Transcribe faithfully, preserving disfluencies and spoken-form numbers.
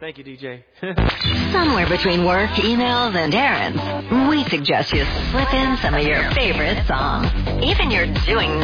Thank you, D J. Somewhere between work, emails, and errands, we suggest you slip in some of your favorite songs. Even you're doing